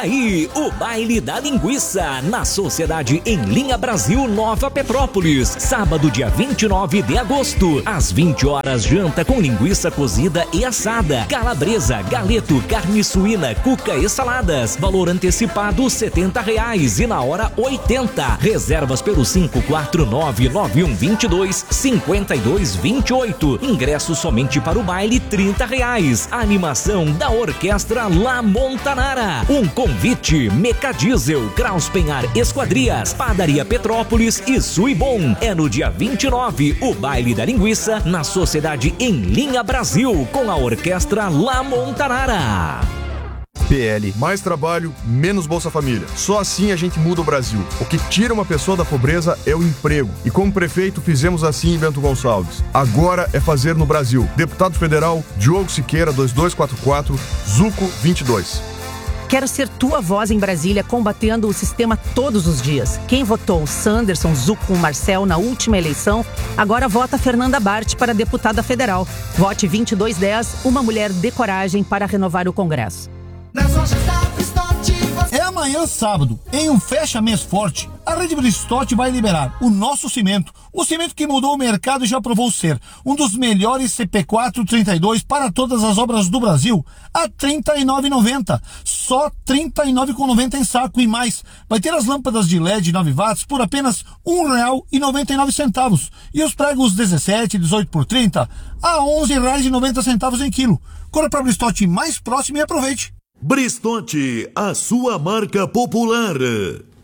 aí, o Baile da Linguiça, na Sociedade em Linha Brasil, Nova Petrópolis. Sábado, dia 29 de agosto, às 20 horas, janta com linguiça cozida e assada, calabresa, galeto, carne suína, cuca e saladas. Valor antecipado R$70 e na hora R$80. Reservas pelo 549-9122-5228. Ingresso somente para o baile R$30. Animação da Orquestra La Montanara. Um convite: Meca Diesel, Kraus Penhar Esquadrias, Padaria Petrópolis e Suibom. É no dia 29, o Baile da Linguiça, na Sociedade em Linha Brasil, com a Orquestra La Montanara. PL, mais trabalho, menos Bolsa Família. Só assim a gente muda o Brasil. O que tira uma pessoa da pobreza é o emprego. E como prefeito fizemos assim em Bento Gonçalves. Agora é fazer no Brasil. Deputado Federal Diogo Siqueira, 2244, Zuco 22. Quero ser tua voz em Brasília, combatendo o sistema todos os dias. Quem votou Sanderson, Zuco, Marcel na última eleição, agora vota Fernanda Bart para deputada federal. Vote 2210, uma mulher de coragem para renovar o Congresso. É amanhã, sábado, em um fecha-mês forte, a Rede Bristotti vai liberar o nosso cimento, o cimento que mudou o mercado e já provou ser um dos melhores CP432 para todas as obras do Brasil, a R$ 39,90. Só R$ 39,90 em saco e mais. Vai ter as lâmpadas de LED 9 watts por apenas R$ 1,99 e os pregos 17 e 18 por 30 a R$ 11,90 em quilo. Corra para a Bristotti mais próximo e aproveite. Bristotti, a sua marca popular.